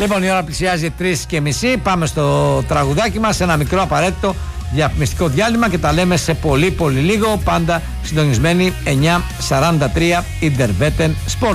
Λοιπόν, η ώρα πλησιάζει 3:30. Πάμε στο τραγουδάκι μας. Ένα μικρό απαραίτητο διαφημιστικό διάλειμμα και τα λέμε σε πολύ πολύ λίγο. Πάντα συντονισμένοι 9:43 Interveten Sport.